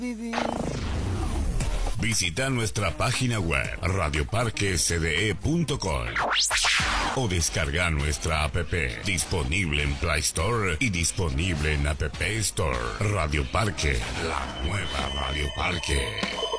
Visita nuestra página web radioparquesde.com o descarga nuestra app, disponible en Play Store y disponible en App Store. Radio Parque, la nueva Radio Parque.